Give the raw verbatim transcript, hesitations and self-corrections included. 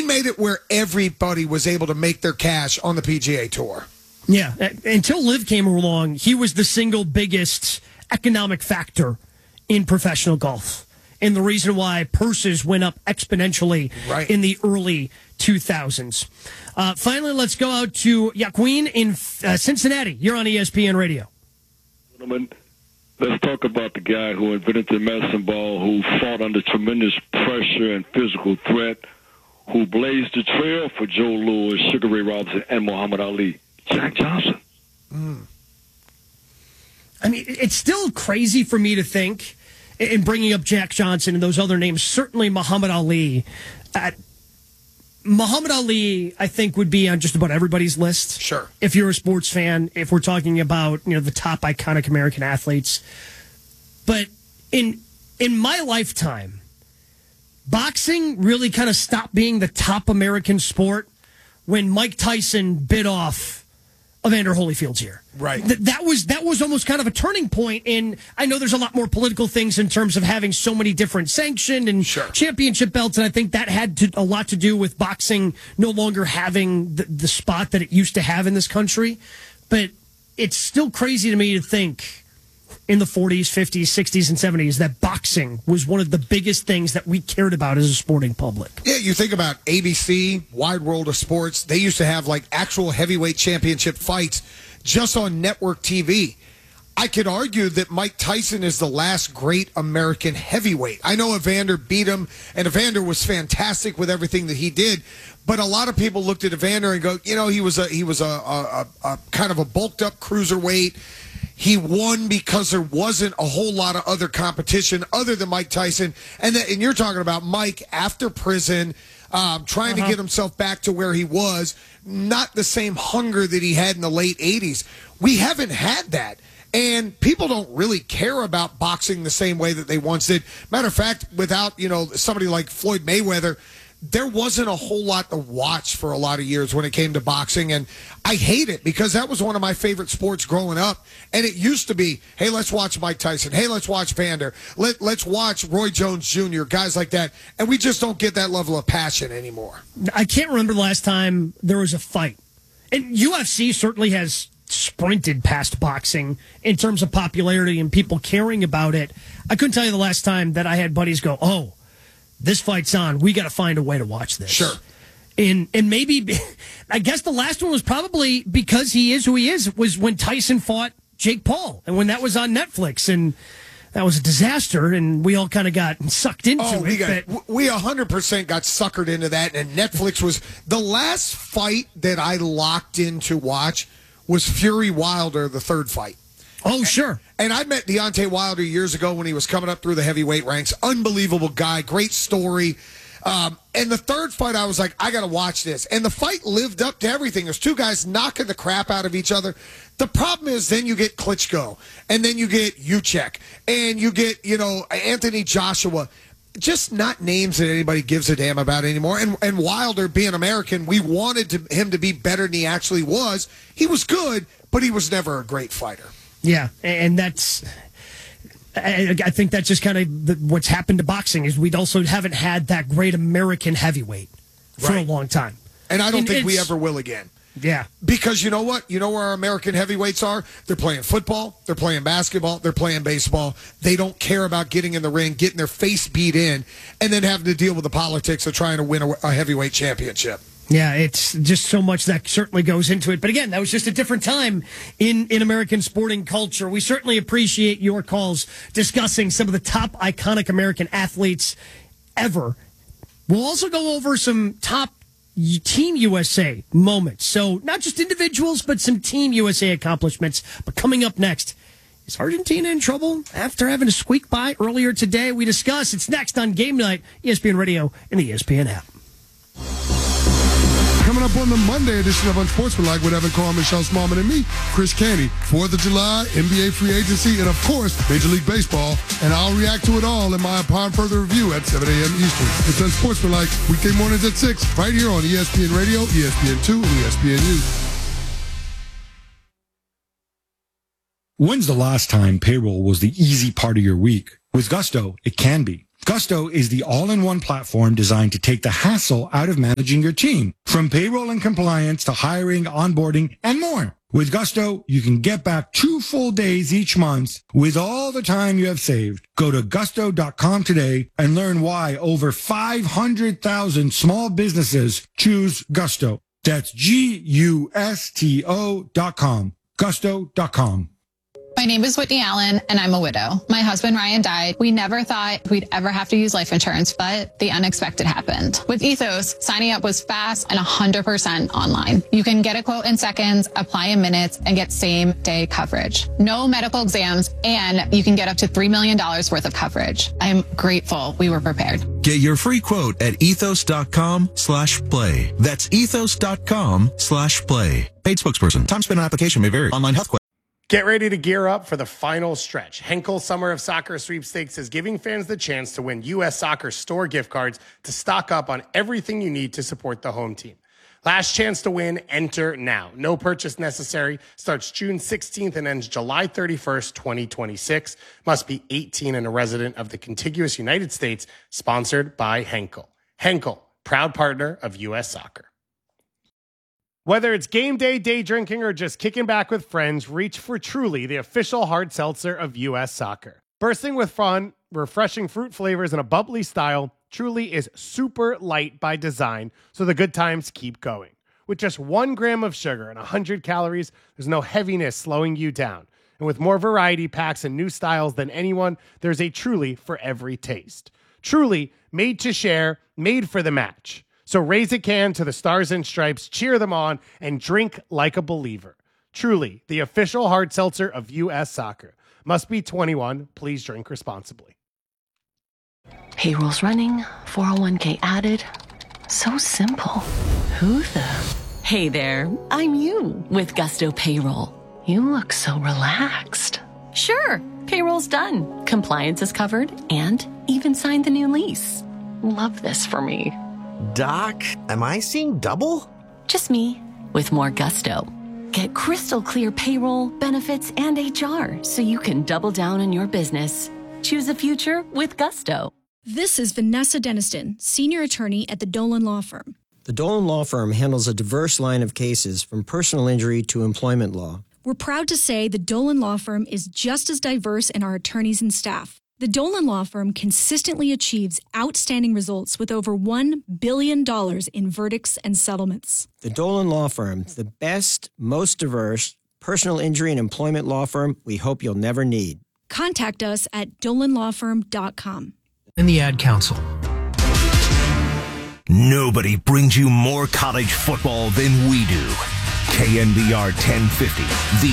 made it where everybody was able to make their cash on the P G A Tour. Yeah, until Liv came along, he was the single biggest economic factor in professional golf. And the reason why purses went up exponentially right. in the early two thousands. Uh, finally, let's go out to Joaquin in uh, Cincinnati. You're on E S P N Radio. Gentlemen, let's talk about the guy who invented the medicine ball, who fought under tremendous pressure and physical threat, who blazed the trail for Joe Louis, Sugar Ray Robinson, and Muhammad Ali. Jack Johnson. Mm. I mean, it's still crazy for me to think, in bringing up Jack Johnson and those other names, certainly Muhammad Ali. Uh, Muhammad Ali, I think, would be on just about everybody's list. Sure. If you're a sports fan, if we're talking about, you know, the top iconic American athletes. But in in my lifetime, boxing really kind of stopped being the top American sport when Mike Tyson bit off Evander Holyfield's ear. Right. Th- that was that was almost kind of a turning point in, I know there's a lot more political things in terms of having so many different sanctioned and sure. championship belts, and I think that had to, a lot to do with boxing no longer having the, the spot that it used to have in this country. But it's still crazy to me to think in the forties, fifties, sixties, and seventies that boxing was one of the biggest things that we cared about as a sporting public. Yeah, you think about A B C, Wide World of Sports. They used to have like actual heavyweight championship fights just on network T V. I could argue that Mike Tyson is the last great American heavyweight. I know Evander beat him, and Evander was fantastic with everything that he did. But a lot of people looked at Evander and go, you know, he was a he was a, a, a, a kind of a bulked up cruiserweight. He won because there wasn't a whole lot of other competition other than Mike Tyson. And, that, and you're talking about Mike after prison, um, trying uh-huh. to get himself back to where he was, not the same hunger that he had in the late eighties. We haven't had that. And people don't really care about boxing the same way that they once did. Matter of fact, without, you know, somebody like Floyd Mayweather, there wasn't a whole lot to watch for a lot of years when it came to boxing. And I hate it because that was one of my favorite sports growing up. And it used to be, hey, let's watch Mike Tyson. Hey, let's watch Vander. Let, let's watch Roy Jones Junior, guys like that. And we just don't get that level of passion anymore. I can't remember the last time there was a fight. And U F C certainly has sprinted past boxing in terms of popularity and people caring about it. I couldn't tell you the last time that I had buddies go, oh, this fight's on. We got to find a way to watch this. Sure. And and maybe, I guess the last one was probably because he is who he is, was when Tyson fought Jake Paul. And when that was on Netflix. And that was a disaster. And we all kind of got sucked into oh, it. We, got, but, we one hundred percent got suckered into that. And Netflix was the last fight that I locked in to watch was Fury Wilder, the third fight. Oh, sure. And I met Deontay Wilder years ago when he was coming up through the heavyweight ranks. Unbelievable guy. Great story. Um, and the third fight, I was like, I got to watch this. And the fight lived up to everything. There's two guys knocking the crap out of each other. The problem is then you get Klitschko, and then you get Usyk, and you get, you know, Anthony Joshua. Just not names that anybody gives a damn about anymore. And, and Wilder, being American, we wanted to, him to be better than he actually was. He was good, but he was never a great fighter. Yeah, and that's, I, I think that's just kind of the, what's happened to boxing is we also haven't had that great American heavyweight for right. a long time. And I don't and think we ever will again. Yeah. Because you know what? You know where our American heavyweights are? They're playing football. They're playing basketball. They're playing baseball. They don't care about getting in the ring, getting their face beat in, and then having to deal with the politics of trying to win a, a heavyweight championship. Yeah, it's just so much that certainly goes into it. But again, that was just a different time in, in American sporting culture. We certainly appreciate your calls discussing some of the top iconic American athletes ever. We'll also go over some top Team U S A moments. So not just individuals, but some Team U S A accomplishments. But coming up next, is Argentina in trouble after having to squeak by earlier today? We discuss. It's next on Game Night, E S P N Radio and the E S P N app. Coming up on the Monday edition of Unsportsmanlike with Evan Carr, Michelle Smallman, and me, Chris Canty. fourth of July, N B A free agency, and of course, Major League Baseball. And I'll react to it all in my Upon Further Review at seven a.m. Eastern. It's Unsportsmanlike, weekday mornings at six, right here on E S P N Radio, E S P N two, and E S P N U. When's the last time payroll was the easy part of your week? With Gusto, it can be. Gusto is the all-in-one platform designed to take the hassle out of managing your team, from payroll and compliance to hiring, onboarding, and more. With Gusto, you can get back two full days each month with all the time you have saved. Go to gusto dot com today and learn why over five hundred thousand small businesses choose Gusto. That's G U S T O dot com. gusto dot com. My name is Whitney Allen, and I'm a widow. My husband, Ryan, died. We never thought we'd ever have to use life insurance, but the unexpected happened. With Ethos, signing up was fast and one hundred percent online. You can get a quote in seconds, apply in minutes, and get same-day coverage. No medical exams, and you can get up to three million dollars worth of coverage. I am grateful we were prepared. Get your free quote at ethos dot com slash play. That's ethos dot com slash play. Paid spokesperson. Time spent on application may vary. Online health question. Get ready to gear up for the final stretch. Henkel Summer of Soccer Sweepstakes is giving fans the chance to win U S Soccer store gift cards to stock up on everything you need to support the home team. Last chance to win, enter now. No purchase necessary. Starts June sixteenth and ends July thirty-first, twenty twenty-six. Must be eighteen and a resident of the contiguous United States. Sponsored by Henkel. Henkel, proud partner of U S Soccer. Whether it's game day, day drinking, or just kicking back with friends, reach for Truly, the official hard seltzer of U S Soccer. Bursting with fun, refreshing fruit flavors, and a bubbly style, Truly is super light by design, so the good times keep going. With just one gram of sugar and one hundred calories, there's no heaviness slowing you down. And with more variety packs and new styles than anyone, there's a Truly for every taste. Truly, made to share, made for the match. So raise a can to the Stars and Stripes, cheer them on, and drink like a believer. Truly, the official hard seltzer of U S Soccer. Must be twenty-one. Please drink responsibly. Payroll's running, four oh one k added. So simple. Who the? Hey there, I'm you with Gusto Payroll. You look so relaxed. Sure, payroll's done. Compliance is covered and even signed the new lease. Love this for me. Doc, am I seeing double? Just me, with more gusto. Get crystal clear payroll, benefits, and H R so you can double down on your business. Choose a future with Gusto. This is Vanessa Deniston, senior attorney at the Dolan Law Firm. The Dolan Law Firm handles a diverse line of cases from personal injury to employment law. We're proud to say the Dolan Law Firm is just as diverse in our attorneys and staff. The Dolan Law Firm consistently achieves outstanding results with over one billion dollars in verdicts and settlements. The Dolan Law Firm, the best, most diverse personal injury and employment law firm we hope you'll never need. Contact us at dolan law firm dot com. In the Ad Council. Nobody brings you more college football than we do. K N B R ten fifty, the